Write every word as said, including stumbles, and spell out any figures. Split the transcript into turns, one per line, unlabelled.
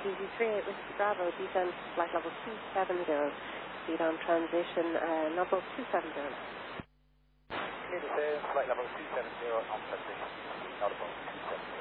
D Z three eight Whiskey Bravo, descend flight level two seven zero, speed on transition, uh, number two seven zero.
Descend flight level two seven zero, on transition, audible two seven zero.